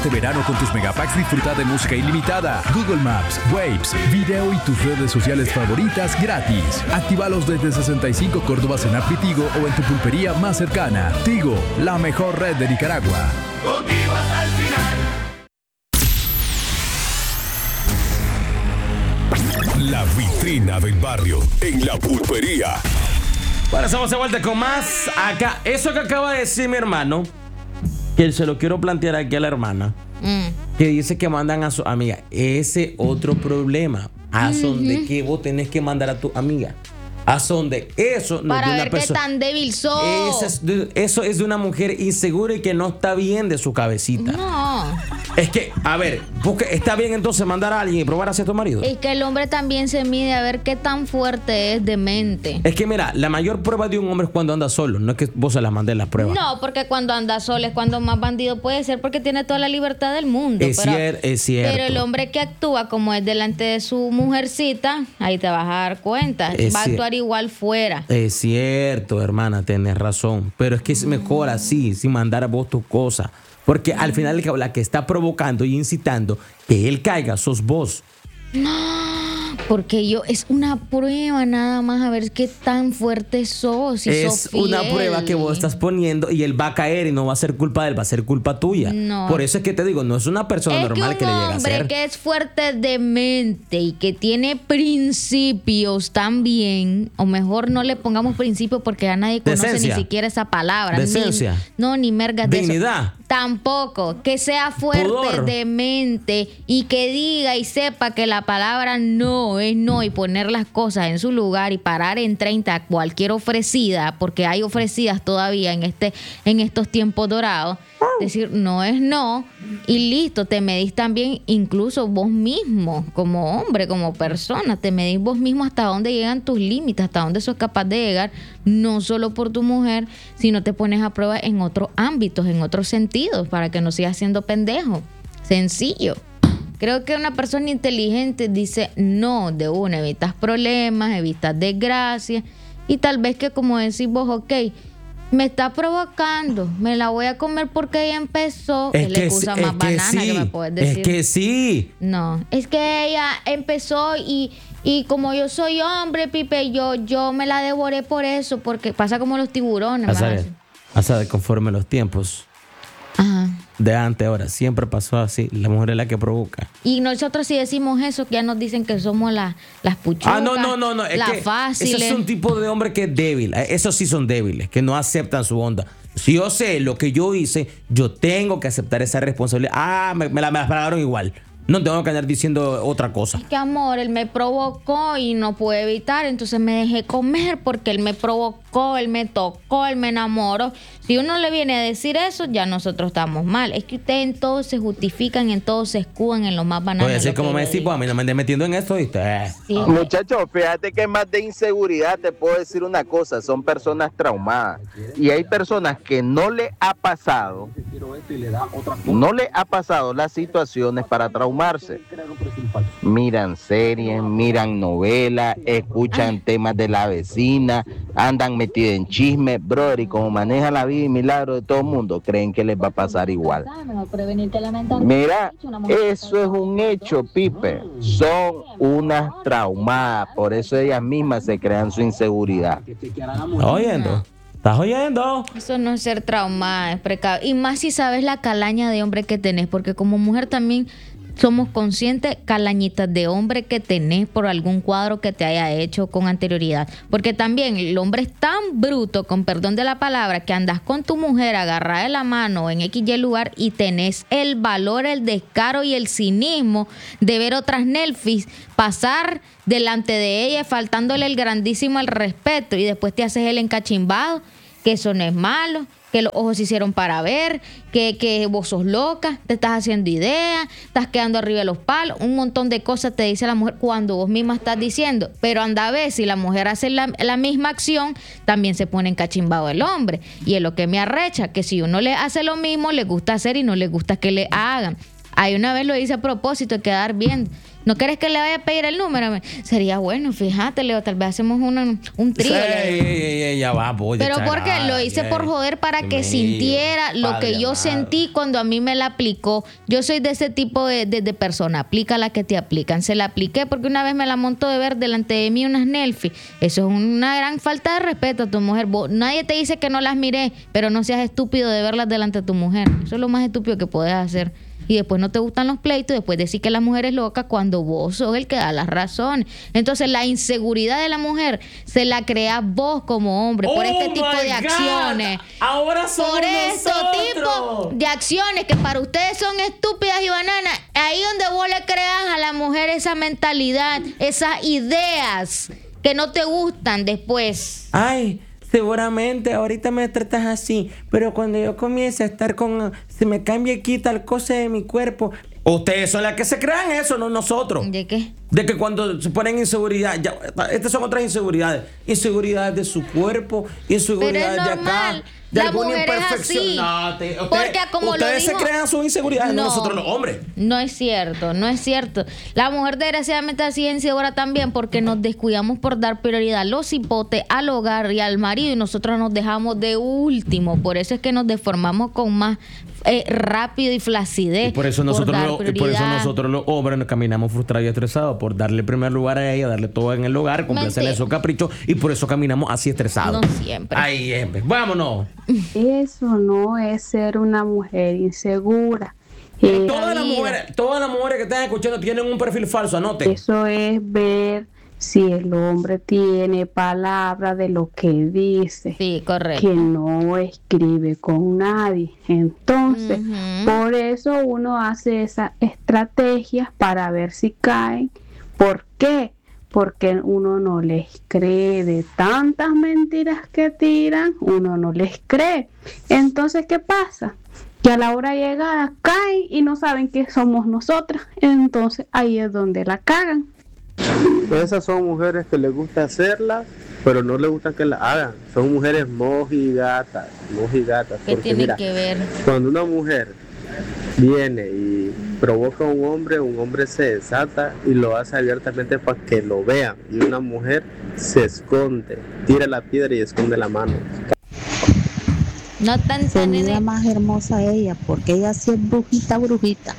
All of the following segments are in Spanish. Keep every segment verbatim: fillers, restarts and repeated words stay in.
Este verano con tus megapacks disfruta de música ilimitada, Google Maps, Waves, video y tus redes sociales favoritas gratis. Actívalos desde sesenta y cinco Córdobas en App Tigo o en tu pulpería más cercana. Tigo, la mejor red de Nicaragua. Contigo hasta el final. La vitrina del barrio en la pulpería. Bueno, estamos de vuelta con más acá. Eso que acaba de decir mi hermano, que se lo quiero plantear aquí a la hermana, mm. que dice que mandan a su amiga. Ese otro problema. ¿A uh-huh. donde que vos tenés que mandar a tu amiga? ¿A donde eso no para es de una ver persona, qué tan débil sos? Eso es, de, eso es de una mujer insegura y que no está bien de su cabecita. No. Es que, a ver, porque está bien entonces mandar a alguien y probar hacia tu marido. Es que el hombre también se mide a ver qué tan fuerte es de mente. Es que mira, la mayor prueba de un hombre es cuando anda solo. No es que vos se las mandes las pruebas. No, porque cuando anda solo es cuando más bandido puede ser, porque tiene toda la libertad del mundo. Es, pero, cier- es cierto. Pero el hombre que actúa como es delante de su mujercita, ahí te vas a dar cuenta. Es va a cier- actuar igual fuera. Es cierto, hermana, tenés razón. Pero es que es mejor así, sin mandar a vos tus cosas. Porque al final la que está provocando y incitando que él caiga sos vos. Porque yo, es una prueba nada más a ver qué tan fuerte sos. Si es sos fiel. Una prueba que vos estás poniendo y él va a caer y no va a ser culpa de él, va a ser culpa tuya. No. Por eso es que te digo, no es una persona es normal que, que le un llega a hombre ser. que es fuerte de mente y que tiene principios también, o mejor no le pongamos principios porque ya nadie conoce Decencia. ni siquiera esa palabra. Decencia. Ni, no, ni mergas de Dignidad. eso. Tampoco. Que sea fuerte Pudor. de mente y que diga y sepa que la palabra no es no y poner las cosas en su lugar y parar en treinta a cualquier ofrecida, porque hay ofrecidas todavía en este en estos tiempos dorados. Decir no es no y listo, te medís también incluso vos mismo como hombre, como persona, te medís vos mismo hasta dónde llegan tus límites, hasta dónde sos capaz de llegar, no solo por tu mujer, sino te pones a prueba en otros ámbitos, en otros sentidos, para que no sigas siendo pendejo. Sencillo. Creo que una persona inteligente dice no de una, evitas problemas, evitas desgracias y tal vez que como decís vos, ok, me está provocando, me la voy a comer porque ella empezó. Es, es la que, excusa es más que banana sí, que me puedes decir. es que sí. No, es que ella empezó y, y como yo soy hombre, Pipe, yo, yo me la devoré por eso, porque pasa como los tiburones. A saber, a saber, conforme los tiempos. Ajá. De antes, ahora, siempre pasó así. La mujer es la que provoca. Y nosotros si decimos eso, que ya nos dicen que somos la, las puchucas. Ah, no, no, no, no. Es las que fáciles. Ese es un tipo de hombre que es débil. Esos sí son débiles, que no aceptan su onda. Si yo sé lo que yo hice, yo tengo que aceptar esa responsabilidad. Ah, me, me la, me la pagaron igual. No tengo que andar diciendo otra cosa. Es que amor, él me provocó y no pude evitar, entonces me dejé comer porque él me provocó, él me tocó, él me enamoró. Si uno le viene a decir eso, ya nosotros estamos mal. Es que ustedes en todo se justifican, en todo se escudan, en lo más banal. Oye, así como me decís, pues a mí no me andes metiendo en esto, ¿viste? Eh. Sí. Muchachos, fíjate que más de inseguridad te puedo decir una cosa, son personas traumadas y hay personas que no le ha pasado, no le ha pasado las situaciones para traumarse. Miran series, miran novelas, escuchan temas de la vecina, andan metidos en chisme, brother, y como maneja la vida y milagro de todo el mundo, creen que les va a pasar igual. Mira, eso es un hecho, Pipe. Son unas traumadas, por eso ellas mismas se crean su inseguridad. ¿Estás oyendo? ¿Estás oyendo? Eso no es ser traumada, es precavido. Y más si sabes la calaña de hombre que tenés, porque como mujer también somos conscientes calañitas de hombre que tenés por algún cuadro que te haya hecho con anterioridad. Porque también el hombre es tan bruto, con perdón de la palabra, que andas con tu mujer agarrada de la mano en X Y lugar y tenés el valor, el descaro y el cinismo de ver otras Netflix pasar delante de ella faltándole el grandísimo el respeto y después te haces el encachimbado, que eso no es malo, que los ojos se hicieron para ver, que, que vos sos loca, te estás haciendo idea, estás quedando arriba de los palos, un montón de cosas te dice la mujer cuando vos misma estás diciendo, pero anda a ver, si la mujer hace la, la misma acción, también se pone encachimbado el hombre, y es lo que me arrecha, que si uno le hace lo mismo, le gusta hacer y no le gusta que le hagan. Ahí una vez lo hice a propósito de quedar bien. ¿No querés que le vaya a pedir el número? Sería bueno, fíjate, Leo, tal vez hacemos una, un trío. Sí, ya va, voy. Pero porque lo hice por joder para que sintiera lo que yo sentí cuando a mí me la aplicó. Yo soy de ese tipo de, de, de persona. Aplica la que te aplican. Se la apliqué porque una vez me la montó de ver delante de mí unas Nelfi. Eso es una gran falta de respeto a tu mujer. Vos, nadie te dice que no las miré, pero no seas estúpido de verlas delante de tu mujer. Eso es lo más estúpido que podés hacer. Y después no te gustan los pleitos, después decir que la mujer es loca cuando vos sos el que da las razones. Entonces la inseguridad de la mujer se la creas vos como hombre por oh este tipo de God. acciones. Ahora somos por estos nosotros. tipos de acciones que para ustedes son estúpidas y bananas. Ahí donde vos le creas a la mujer esa mentalidad, esas ideas que no te gustan después. Ay, seguramente ahorita me tratas así, pero cuando yo comience a estar con... Se me cambia aquí tal cosa de mi cuerpo. Ustedes son las que se crean eso, no nosotros. ¿De qué? De que cuando se ponen inseguridad, ya, estas son otras inseguridades. Inseguridades de su cuerpo, inseguridades Pero es de normal. acá. De La alguna mujer es imperfección. así. No, te, usted, Porque como ustedes lo dijo, se crean sus inseguridades, no, no nosotros los hombres. No es cierto, no es cierto. La mujer desgraciadamente así es insegura también porque nos descuidamos por dar prioridad a los hipotes, al hogar y al marido y nosotros nos dejamos de último. Por eso es que nos deformamos con más eh, rápido y flacidez. Y por eso nosotros, por, lo, y por eso nosotros los hombres nos caminamos frustrados y estresados por darle primer lugar a ella, darle todo en el hogar, complacerle esos caprichos y por eso caminamos así estresados. No siempre. Ahí, eh, vámonos. Eso no es ser una mujer insegura. Eh, todas las mujeres, todas las mujeres que están escuchando tienen un perfil falso, anoten. Eso es ver si el hombre tiene palabra de lo que dice. Sí, correcto. Que no escribe con nadie. Entonces, uh-huh. por eso uno hace esas estrategias para ver si caen. ¿Por qué? Porque uno no les cree de tantas mentiras que tiran, uno no les cree. Entonces, ¿qué pasa? Que a la hora llegada caen y no saben que somos nosotras. Entonces, ahí es donde la cagan. Esas son mujeres que les gusta hacerlas, pero no les gusta que las hagan. Son mujeres mojigatas, mojigatas. ¿Qué porque tiene mira, que ver? Cuando una mujer viene y provoca a un hombre, un hombre se desata y lo hace abiertamente para que lo vean. Y una mujer se esconde, tira la piedra y esconde la mano. No tan tan Sería más hermosa ella, porque ella sí es brujita, brujita.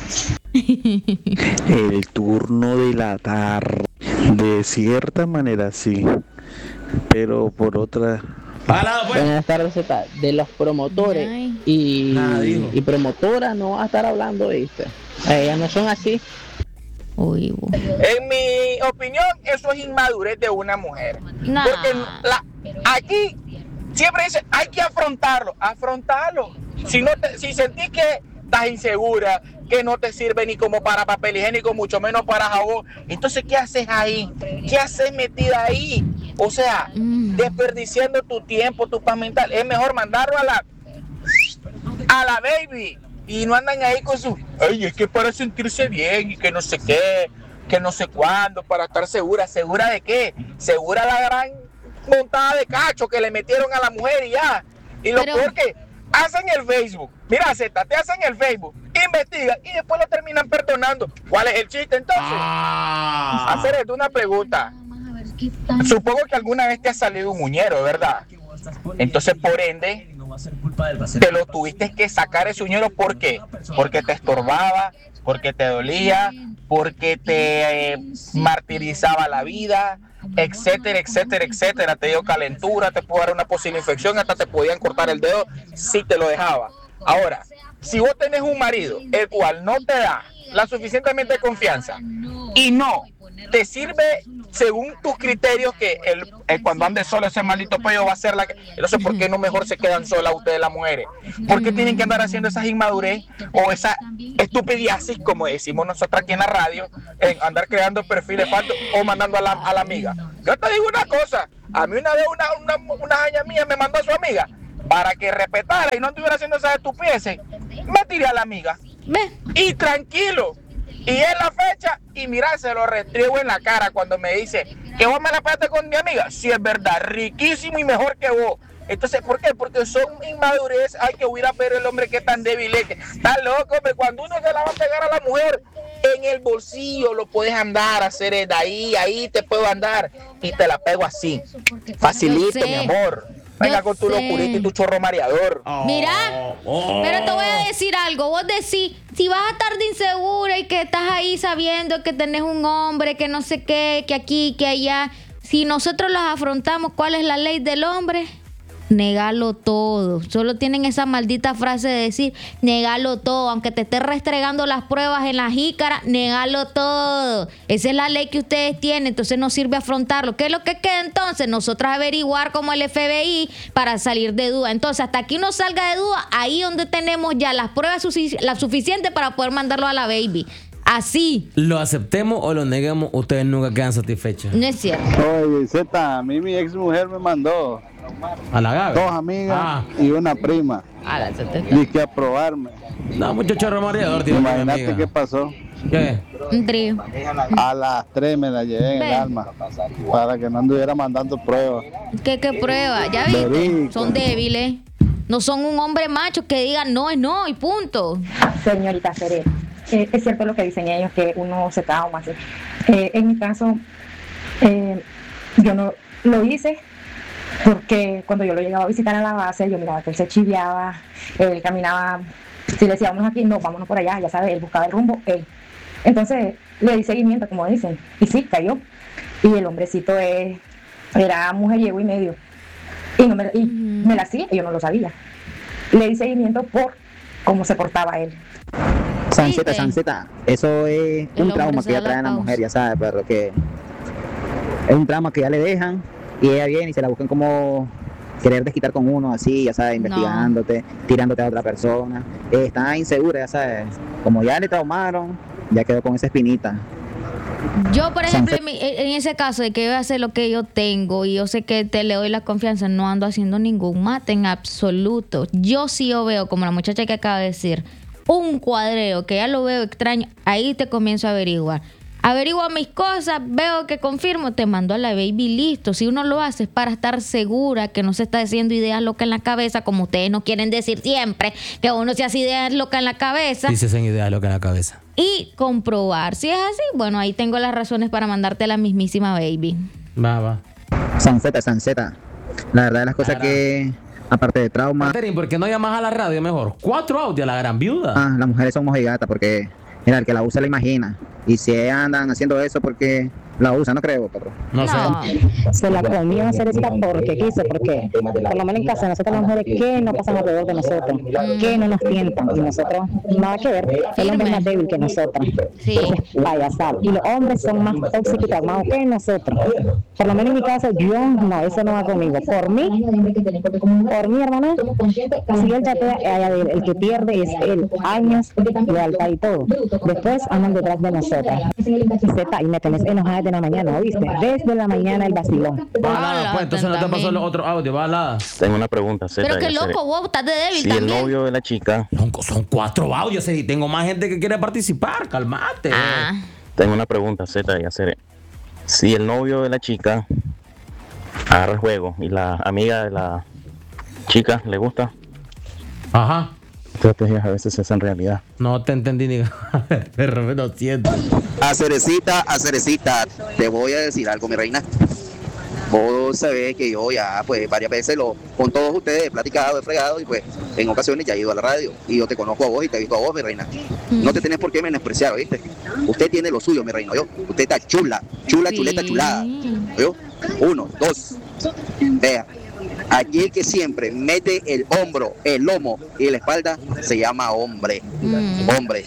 El turno de la tarde, de cierta manera sí, pero por otra... Parado, pues. Buenas tardes, Z. De los promotores y, y promotoras no va a estar hablando de esto. Ellas no son así. Uy, en mi opinión, eso es inmadurez de una mujer. Nah. Porque la, aquí siempre dice, hay que afrontarlo, afrontarlo. Si no te, si sentís que estás insegura, que no te sirve ni como para papel higiénico, mucho menos para jabón, entonces ¿qué haces ahí? ¿Qué haces metida ahí? O sea, mm. desperdiciando tu tiempo, tu paz mental. Es mejor mandarlo a la a la baby y no andan ahí con su, ay, es que para sentirse bien y que no sé qué, que no sé cuándo, para estar segura. ¿Segura de qué? Segura la gran montada de cacho que le metieron a la mujer y ya. Y lo Pero... peor que hacen el Facebook. Mira, Z, te hacen el Facebook, investigan y después lo terminan perdonando. ¿Cuál es el chiste entonces? Ah. Hacerte una pregunta. Supongo que alguna vez te ha salido un muñero, ¿verdad? Entonces, por ende, te lo tuviste que sacar ese uñero. ¿Por qué? Porque te estorbaba, porque te dolía, porque te eh, martirizaba la vida, etcétera, etcétera, etcétera. Te dio calentura, te pudo dar una posible infección, hasta te podían cortar el dedo si te lo dejaba. Ahora, si vos tenés un marido el cual no te da la suficientemente confianza y no te sirve según tus criterios, que el, el cuando ande solo ese maldito pello va a ser la que... No sé por qué no mejor se quedan solas ustedes las mujeres. ¿Por qué tienen que andar haciendo esas inmadurez o esa estupidiasis, como decimos nosotros aquí en la radio, en andar creando perfiles falsos o mandando a la, a la amiga? Yo te digo una cosa, a mí una vez una, una, una jaña mía me mandó a su amiga para que respetara y no estuviera haciendo esas estupideces. Me tiré a la amiga. Y tranquilo. Y es la fecha, y mira, se lo restriego en la cara cuando me dice que vos me la pegaste con mi amiga. Sí, es verdad, riquísimo y mejor que vos. Entonces, ¿por qué? Porque son inmadurez, hay que huir a ver el hombre que es tan débil. Está loco, hombre, cuando uno se la va a pegar a la mujer, en el bolsillo lo puedes andar, hacer de ahí, ahí te puedo andar y te la pego así. Facilito, mi amor. Venga con tu locurita y tu chorro mareador. Mira, Oh. pero te voy a decir algo. Vos decís, si vas a estar de insegura y que estás ahí sabiendo que tenés un hombre, que no sé qué, que aquí, que allá, si nosotros los afrontamos, ¿cuál es la ley del hombre? Negalo todo. Solo tienen esa maldita frase de decir, negalo todo. Aunque te esté restregando las pruebas en la jícara, negalo todo. Esa es la ley que ustedes tienen, entonces no sirve afrontarlo. ¿Qué es lo que queda entonces? Nosotras averiguar como el F B I para salir de duda. Entonces, hasta aquí no salga de duda, ahí donde tenemos ya las pruebas sufic- las suficientes para poder mandarlo a la baby. Así. Lo aceptemos o lo neguemos, ustedes nunca quedan satisfechos. No es cierto. Oye, Z, a mí mi ex mujer me mandó a la Gabe. dos amigas Ah. y una prima. Dice a probarme. No, mucho chorro mareador, tío. Imagínate qué pasó. ¿Qué? Un trío. A las tres me la llevé en Ve. el alma para que no anduviera mandando pruebas. ¿Qué, qué prueba? ¿Ya viste? Verídico. Son débiles. No son un hombre macho que diga no es no y punto. Señorita Cere, eh, es cierto lo que dicen ellos, que uno se trauma. ¿Sí? Eh, en mi caso, eh, yo no lo hice porque cuando yo lo llegaba a visitar a la base, yo miraba que él se chiviaba, él caminaba, si le decía vámonos aquí, no, vámonos por allá, ya sabes, él buscaba el rumbo, él. Entonces le di seguimiento, como dicen, y sí, cayó. Y el hombrecito es, era mujeriego y medio. Y, no me, y me la hacía, y yo no lo sabía. Le di seguimiento por cómo se portaba él. Sanceta, Sanceta, eso es El un hombre trauma se que ya da la trae a la pausa. mujer, ya sabes, pero que es un trauma que ya le dejan y ella viene y se la buscan como querer desquitar con uno, así, ya sabes, investigándote, tirándote a otra persona. Eh, está insegura, ya sabes, como ya le traumaron, ya quedó con esa espinita. Yo, por ejemplo, en, mi- en ese caso de que yo voy a hacer lo que yo tengo y yo sé que te le doy la confianza, no ando haciendo ningún mate en absoluto. Yo sí yo veo, como la muchacha que acaba de decir, un cuadreo que ya lo veo extraño, ahí te comienzo a averiguar. Averiguo mis cosas, veo que confirmo, te mando a la baby, listo. Si uno lo hace es para estar segura que no se está haciendo ideas locas en la cabeza, como ustedes no quieren decir siempre, que uno se hace ideas locas en la cabeza. Sí, se hacen ideas locas en la cabeza. Y comprobar. Si es así, bueno, ahí tengo las razones para mandarte a la mismísima baby. Va, va. Sanceta, Sanceta, la verdad de las cosas que, aparte de trauma, Catherine, ¿por qué no llamas a la radio mejor? Cuatro audios a la gran viuda. ah, las mujeres son mojigatas porque, mira, el que la usa la imagina. Y si andan haciendo eso porque la usan, no creo, patrón. No sé. Se la comí a Cerecita porque quise, porque por lo menos en casa nosotros las mujeres, ¿qué no pasan alrededor de nosotros? ¿Qué no nos tientan? Y nosotros, nada que ver, el hombre es más débil que nosotros. Sí. Payasado. Y los hombres son más tóxicos y traumados que nosotros. Por lo menos en mi caso, yo no, eso no va conmigo. Por mí, por mi hermana, si él chatea, eh, el que pierde es él. Años, lealtad y todo. Después andan detrás de nosotras. Z, y me tenés enojada desde la mañana, ¿oíste? Desde la mañana el vacilón. Va a la, pues entonces no te pasó los otros audios, va a la. Tengo una pregunta, Zeta. Pero qué ya sé. loco, vos estás de débil Si el también. novio de la chica, Son, son cuatro audios y tengo más gente que quiere participar, calmate. Ah. tengo una pregunta, Zeta, y hacer. Si el novio de la chica agarra el juego y la amiga de la chica le gusta, Ajá. estrategias a veces se hacen realidad. No te entendí ni. Perro, lo siento. A Cerecita, a Cerecita, te voy a decir algo, mi reina. Vos sabés que yo ya, pues, varias veces lo, con todos ustedes he platicado, he fregado y pues en ocasiones ya he ido a la radio y yo te conozco a vos y te he visto a vos, mi reina. No te tenés por qué menospreciar, ¿viste? Usted tiene lo suyo, mi reina, yo. Usted está chula, chula, chuleta, chulada. ¿Yo? Uno, dos. Vea. Aquí el que siempre mete el hombro, el lomo y la espalda se llama hombre. Hombre.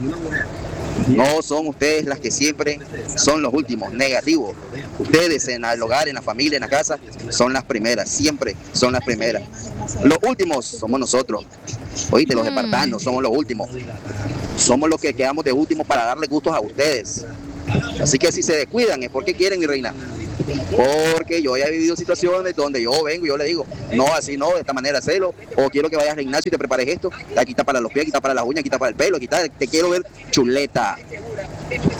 No son ustedes las que siempre son los últimos, negativos. Ustedes en el hogar, en la familia, en la casa, son las primeras, siempre son las primeras. Los últimos somos nosotros. Oíste, los espartanos somos los últimos. Somos los que quedamos de últimos para darle gustos a ustedes. Así que si se descuidan es porque quieren, mi reina. Porque yo ya he vivido situaciones donde yo vengo y yo le digo, no, así no, de esta manera hacelo, o quiero que vayas al gimnasio y te prepares esto, aquí está para los pies, aquí está para las uñas, aquí está para el pelo, aquí está, te quiero ver chuleta.